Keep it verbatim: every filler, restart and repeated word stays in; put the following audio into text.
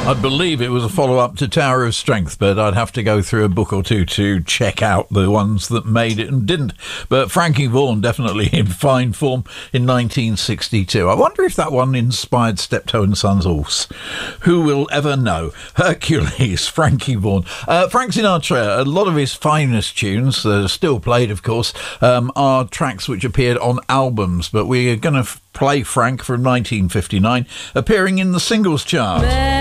I believe it was a follow-up to Tower of Strength, but I'd have to go through a book or two to check out the ones that made it and didn't. But Frankie Vaughan definitely in fine form in nineteen sixty-two. I wonder if that one inspired Steptoe and Sons Horse. Who will ever know? Hercules, Frankie Vaughan. Uh, Frank Sinatra, a lot of his finest tunes, that are still played, of course, um, are tracks which appeared on albums, but we're going to f- play Frank from nineteen fifty-nine, appearing in the singles chart.